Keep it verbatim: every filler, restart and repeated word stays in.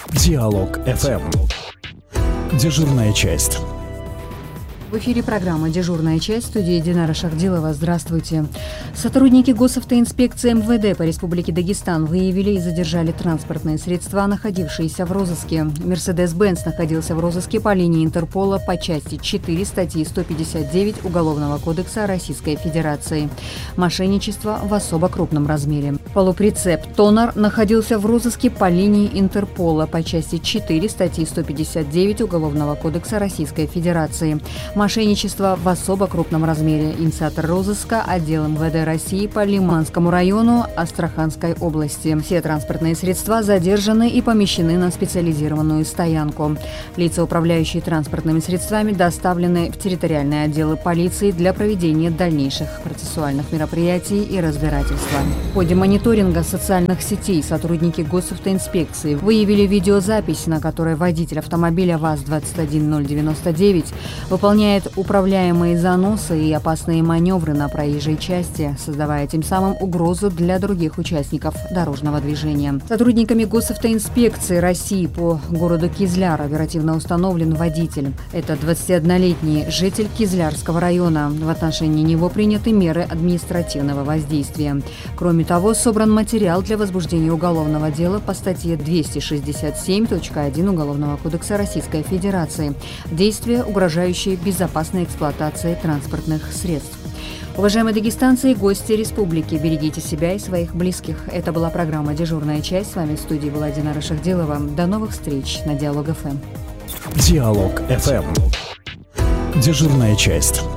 Диалог эф эм. Дежурная часть. В эфире программа «Дежурная часть», в студии Динара Шахдилова. Здравствуйте. Сотрудники Госавтоинспекции эм вэ дэ по Республике Дагестан выявили и задержали транспортные средства, находившиеся в розыске. Мерседес-Бенц находился в розыске по линии Интерпола по части четыре статьи сто пятьдесят девять Уголовного кодекса Российской Федерации. Мошенничество в особо крупном размере. Полуприцеп «Тонар» находился в розыске по линии Интерпола по части четыре статьи сто пятьдесят девять Уголовного кодекса Российской Федерации. Мошенничество в особо крупном размере. Инициатор розыска – отдел эм вэ дэ России по Лиманскому району Астраханской области. Все транспортные средства задержаны и помещены на специализированную стоянку. Лица, управляющие транспортными средствами, доставлены в территориальные отделы полиции для проведения дальнейших процессуальных мероприятий и разбирательства. В ходе мониторинга социальных сетей сотрудники Госавтоинспекции выявили видеозапись, на которой водитель автомобиля ВАЗ двадцать один ноль девяносто девять выполняет управляемые заносы и опасные маневры на проезжей части, создавая тем самым угрозу для других участников дорожного движения. Сотрудниками Госавтоинспекции России по городу Кизляр оперативно установлен водитель. Это двадцатиоднолетний житель Кизлярского района. В отношении него приняты меры административного воздействия. Кроме того, собран материал для возбуждения уголовного дела по статье двести шестьдесят семь точка один Уголовного кодекса Российской Федерации. Действия, угрожающие безопасной эксплуатации транспортных средств. Уважаемые дагестанцы и гости республики, берегите себя и своих близких. Это была программа «Дежурная часть». С вами в студии была Динара Шахдилова. До новых встреч на Диалог эф эм. Диалог эф эм. Дежурная часть.